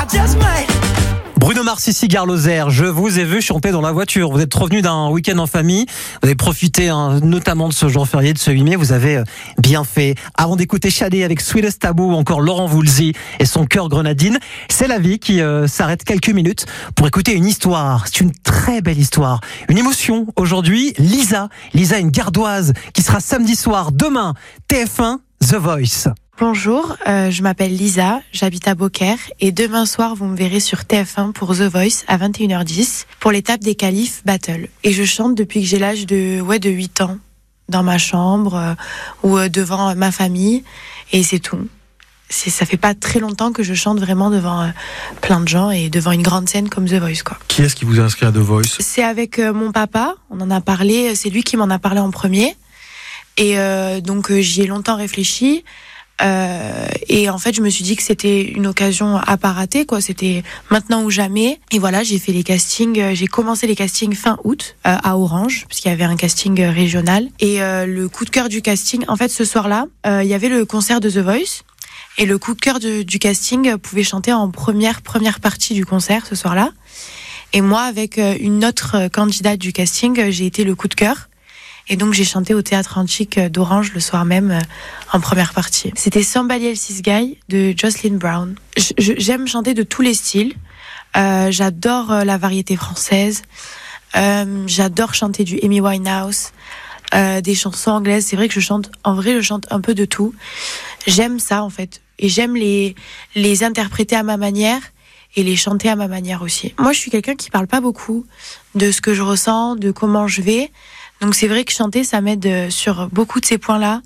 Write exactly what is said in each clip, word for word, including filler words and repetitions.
Bruno Mars ici, Gare Lozère. Je vous ai vu chanter dans la voiture. Vous êtes revenu d'un week-end en famille. Vous avez profité hein, notamment de ce jour férié, de ce huit mai. Vous avez euh, bien fait. Avant d'écouter Shadé avec Sweetest Taboo ou encore Laurent Voulzy et son cœur grenadine, c'est la vie qui euh, s'arrête quelques minutes pour écouter une histoire. C'est une très belle histoire. Une émotion. Aujourd'hui, Lisa. Lisa, une gardoise qui sera samedi soir, demain, T F un, The Voice. Bonjour, euh, je m'appelle Lisa, j'habite à Beaucaire et demain soir vous me verrez sur T F un pour The Voice à vingt et une heures dix pour l'étape des qualifs Battle. Et je chante depuis que j'ai l'âge de ouais de huit ans dans ma chambre euh, ou euh, devant ma famille et c'est tout. C'est, ça fait pas très longtemps que je chante vraiment devant euh, plein de gens et devant une grande scène comme The Voice quoi. Qui est-ce qui vous a inscrit à The Voice ? C'est avec euh, mon papa, on en a parlé, c'est lui qui m'en a parlé en premier et euh, donc euh, j'y ai longtemps réfléchi. Euh, et en fait je me suis dit que c'était une occasion à pas rater quoi, c'était maintenant ou jamais et voilà j'ai fait les castings, j'ai commencé les castings fin août euh, à Orange puisqu'il y avait un casting régional et euh, le coup de cœur du casting en fait ce soir-là euh, il y avait le concert de The Voice et le coup de cœur de, du casting pouvait chanter en première première partie du concert ce soir-là et moi avec une autre candidate du casting j'ai été le coup de cœur. Et donc j'ai chanté au Théâtre Antique d'Orange le soir même euh, en première partie. C'était Somebody Else's Guy de Jocelyn Brown. Je, je, j'aime chanter de tous les styles. Euh, j'adore euh, la variété française. Euh, j'adore chanter du Amy Winehouse, euh, des chansons anglaises. C'est vrai que je chante, en vrai, je chante un peu de tout. J'aime ça en fait, et j'aime les les interpréter à ma manière et les chanter à ma manière aussi. Moi, je suis quelqu'un qui parle pas beaucoup de ce que je ressens, de comment je vais. Donc c'est vrai que chanter, ça m'aide sur beaucoup de ces points-là.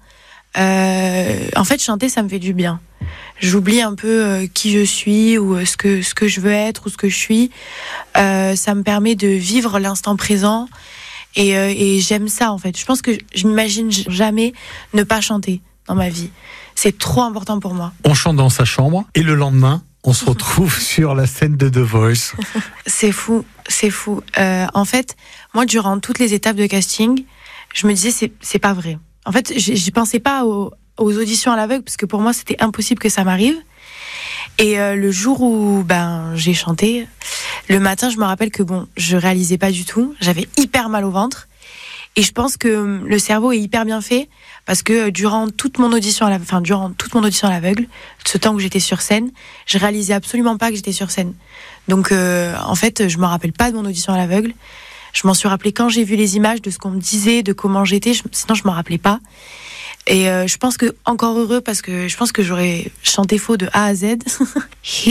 Euh, en fait, chanter, ça me fait du bien. J'oublie un peu euh, qui je suis ou euh, ce que ce que je veux être ou ce que je suis. Euh, ça me permet de vivre l'instant présent et, euh, et j'aime ça en fait. Je pense que je m'imagine jamais ne pas chanter dans ma vie. C'est trop important pour moi. On chante dans sa chambre et le lendemain, on se retrouve sur la scène de The Voice. C'est fou, c'est fou. Euh, en fait, moi, durant toutes les étapes de casting, je me disais, c'est, c'est pas vrai. En fait, je pensais pas aux, aux auditions à l'aveugle, parce que pour moi, c'était impossible que ça m'arrive. Et euh, le jour où ben j'ai chanté, le matin, je me rappelle que bon, je réalisais pas du tout. J'avais hyper mal au ventre. Et je pense que le cerveau est hyper bien fait parce que durant toute mon audition à la, enfin durant toute mon audition à l'aveugle, ce temps que j'étais sur scène, je réalisais absolument pas que j'étais sur scène. Donc euh, en fait, je me rappelle pas de mon audition à l'aveugle. Je m'en suis rappelé quand j'ai vu les images de ce qu'on me disait, de comment j'étais. Je, sinon, je m'en rappelais pas. Et euh, je pense que encore heureux parce que je pense que j'aurais chanté faux de A à Z.